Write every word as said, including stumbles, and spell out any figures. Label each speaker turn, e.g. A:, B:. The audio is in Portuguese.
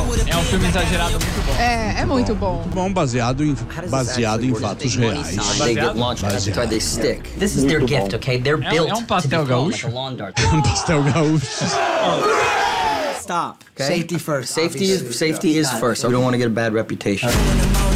A: É um filme exagerado muito bom.
B: É, é muito bom.
C: Muito bom, baseado em, baseado em fatos reais.
D: They get launched, that's why they stick. This is their gift, okay? They're
A: É,
D: built
A: é um pastel
D: to be thrown
A: gaúcho.
D: like a lawn dart.
C: Um pastel gaúcho.
E: Stop.
D: Okay?
E: Safety first.
D: Safety
E: obviously.
D: is safety is first. We don't want to get a bad reputation.